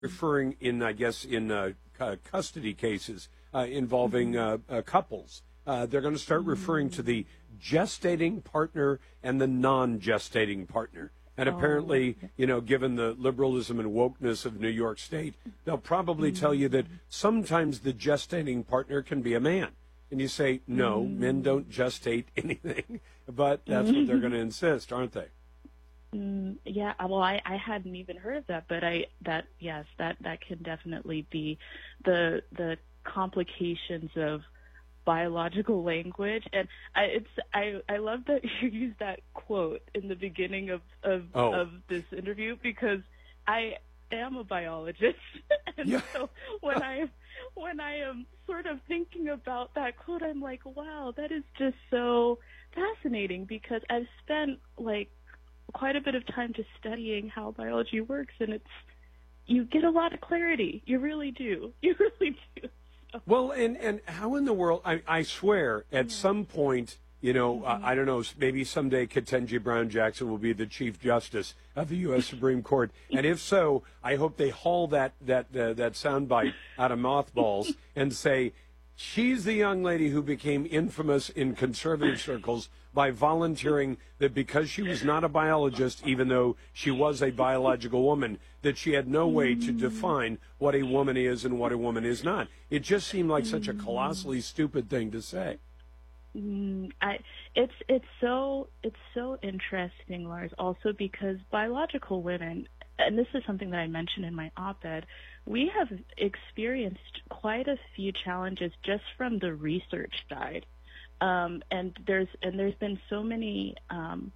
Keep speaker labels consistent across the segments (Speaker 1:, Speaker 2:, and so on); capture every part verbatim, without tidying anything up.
Speaker 1: referring in, I guess, in uh, cu- custody cases uh, involving uh, uh, couples. Uh, they're going to start referring to the gestating partner and the non-gestating partner. And apparently, you know, given the liberalism and wokeness of New York State, they'll probably tell you that sometimes the gestating partner can be a man. And you say, no, men don't gestate anything. But that's what they're going to insist, aren't they?
Speaker 2: Mm, yeah, well, I, I hadn't even heard of that, but I that yes, that, that can definitely be the the complications of biological language. And I, it's I, I love that you used that quote in the beginning of of,
Speaker 1: oh.
Speaker 2: of this interview, because I am a biologist, and
Speaker 1: yeah.
Speaker 2: so when I when I am sort of thinking about that quote, I'm like, wow, that is just so fascinating, because I've spent like quite a bit of time just studying how biology works, and it's you get a lot of clarity. You really do. You really do. So.
Speaker 1: Well, and, and how in the world, I, I swear, at yeah. some point, you know, mm-hmm. uh, I don't know, maybe someday Ketanji Brown Jackson will be the Chief Justice of the U S Supreme Court. And if so, I hope they haul that, that, uh, that soundbite out of mothballs and say, she's the young lady who became infamous in conservative circles by volunteering that because she was not a biologist, even though she was a biological woman, that she had no way to define what a woman is and what a woman is not. It just seemed like such a colossally stupid thing to say.
Speaker 2: Mm, I, it's it's so it's so interesting, Lars. Also because biological women, and this is something that I mentioned in my op-ed, we have experienced quite a few challenges just from the research side, um, and there's and there's been so many um,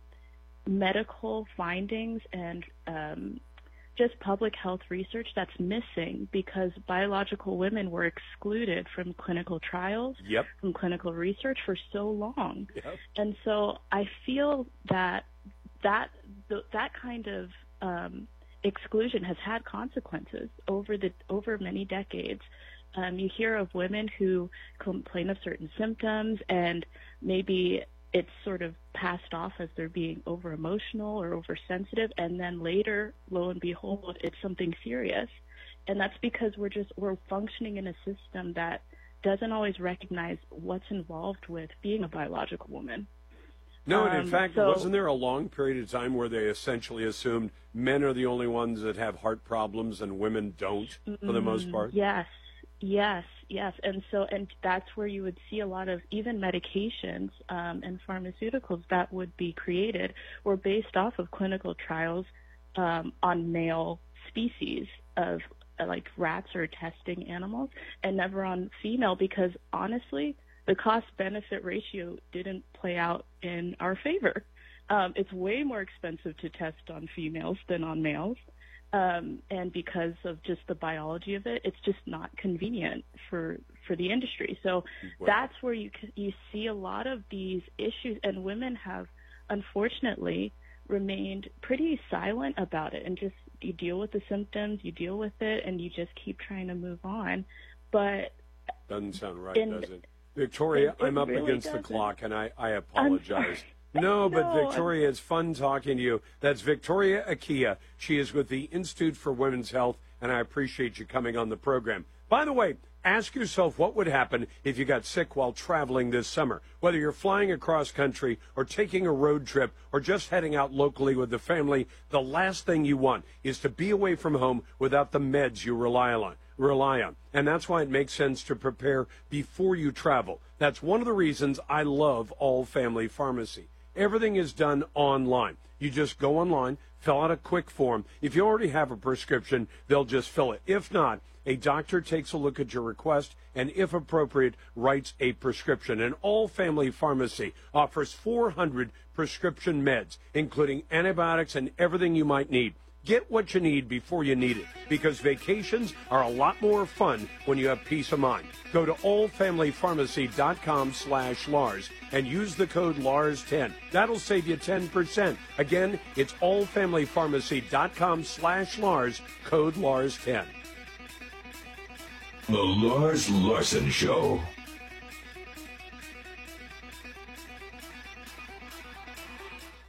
Speaker 2: medical findings and um, just public health research that's missing because biological women were excluded from clinical trials,
Speaker 1: yep.
Speaker 2: from clinical research for so long,
Speaker 1: yep.
Speaker 2: and so I feel that that that kind of um, exclusion has had consequences over the over many decades. Um, you hear of women who complain of certain symptoms, and maybe it's sort of passed off as they're being over emotional or oversensitive, and then later, lo and behold, it's something serious. And that's because we're just we're functioning in a system that doesn't always recognize what's involved with being a biological woman.
Speaker 1: No, and in
Speaker 2: um,
Speaker 1: fact,
Speaker 2: so,
Speaker 1: wasn't there a long period of time where they essentially assumed men are the only ones that have heart problems and women don't, for the most part?
Speaker 2: Yes, yes, yes. And so, and that's where you would see a lot of even medications um, and pharmaceuticals that would be created were based off of clinical trials um, on male species of uh, like rats or testing animals, and never on female, because honestly, the cost-benefit ratio didn't play out in our favor. Um, it's way more expensive to test on females than on males. Um, and because of just the biology of it, it's just not convenient for, for the industry. So wow. that's where you you see a lot of these issues, and women have, unfortunately, remained pretty silent about it, and just you deal with the symptoms, you deal with it, and you just keep trying to move on. But
Speaker 1: doesn't sound right,
Speaker 2: in,
Speaker 1: does it? Victoria,
Speaker 2: it, it
Speaker 1: I'm up
Speaker 2: really
Speaker 1: against
Speaker 2: doesn't.
Speaker 1: the clock, and I, I apologize. No,
Speaker 2: no,
Speaker 1: but Victoria, it's fun talking to you. That's Victoria Akia. She is with the Institute for Women's Health, and I appreciate you coming on the program. By the way, ask yourself what would happen if you got sick while traveling this summer. Whether you're flying across country or taking a road trip or just heading out locally with the family, the last thing you want is to be away from home without the meds you rely on. rely on. And that's why it makes sense to prepare before you travel. That's one of the reasons I love All Family Pharmacy. Everything is done online. You just go online, fill out a quick form. If you already have a prescription, they'll just fill it. If not, a doctor takes a look at your request and, if appropriate, writes a prescription. And All Family Pharmacy offers four hundred prescription meds, including antibiotics and everything you might need. Get what you need before you need it, because vacations are a lot more fun when you have peace of mind. Go to allfamilypharmacy.com slash Lars and use the code Lars ten. That'll save you ten percent. Again, it's allfamilypharmacy.com slash Lars, code Lars ten.
Speaker 3: The Lars Larson Show.